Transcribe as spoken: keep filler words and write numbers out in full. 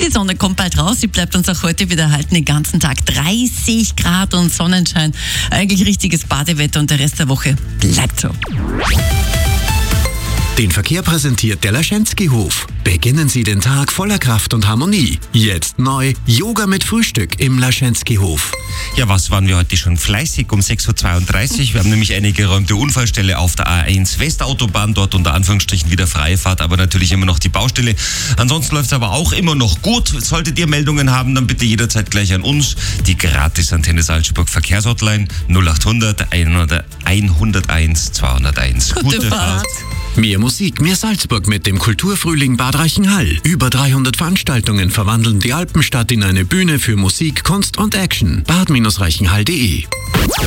Die Sonne kommt bald raus, sie bleibt uns auch heute wieder erhalten, den ganzen Tag dreißig Grad und Sonnenschein. Eigentlich richtiges Badewetter und der Rest der Woche bleibt so. Den Verkehr präsentiert der Laschenski-Hof. Beginnen Sie den Tag voller Kraft und Harmonie. Jetzt neu Yoga mit Frühstück im Laschenski-Hof. Ja, was waren wir heute schon fleißig um sechs Uhr zweiunddreißig. Wir haben nämlich eine geräumte Unfallstelle auf der A eins Westautobahn, dort unter Anführungsstrichen wieder freie Fahrt, aber natürlich immer noch die Baustelle. Ansonsten läuft es aber auch immer noch gut. Solltet ihr Meldungen haben, dann bitte jederzeit gleich an uns. Die Gratis-Antenne Salzburg Verkehrshotline null acht hundert hunderteins zweihunderteins. Gute, Gute Fahrt. Fahrt. Mehr Musik, mehr Salzburg mit dem Kulturfrühling Bad Reichenhall. Über dreihundert Veranstaltungen verwandeln die Alpenstadt in eine Bühne für Musik, Kunst und Action. bad Reichenhall punkt de